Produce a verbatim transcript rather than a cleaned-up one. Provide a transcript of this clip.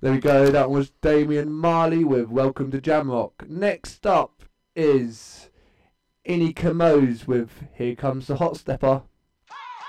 There we go, that was Damian Marley with Welcome to Jamrock. Next up is Inni Kamoze with Here Comes the Hot Stepper.